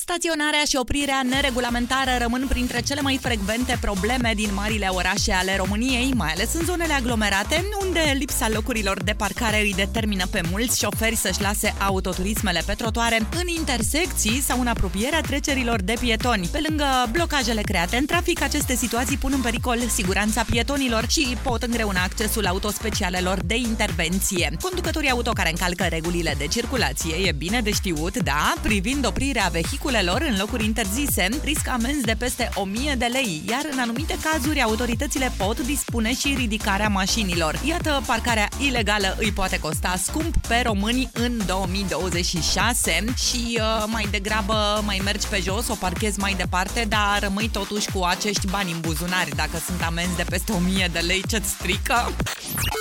Staționarea și oprirea neregulamentară rămân printre cele mai frecvente probleme din marile orașe ale României, mai ales în zonele aglomerate, unde lipsa locurilor de parcare îi determină pe mulți șoferi să-și lase autoturismele pe trotuare în intersecții sau în apropierea trecerilor de pietoni. Pe lângă blocajele create în trafic, aceste situații pun în pericol siguranța pietonilor și pot îngreuna accesul autospecialelor de intervenție. Conducătorii auto care încalcă regulile de circulație, e bine de știut, da, privind oprirea vehiculelor în locuri interzise, riscă amenzi de peste 1000 de lei, iar în anumite cazuri autoritățile pot dispune și ridicarea mașinilor. Iată, parcarea ilegală îi poate costa scump pe români în 2026 și mai degrabă mai mergi pe jos, o parchezi mai departe, dar rămâi totuși cu acești bani în buzunar. Dacă sunt amenzi de peste 1000 de lei, ce-ți strică?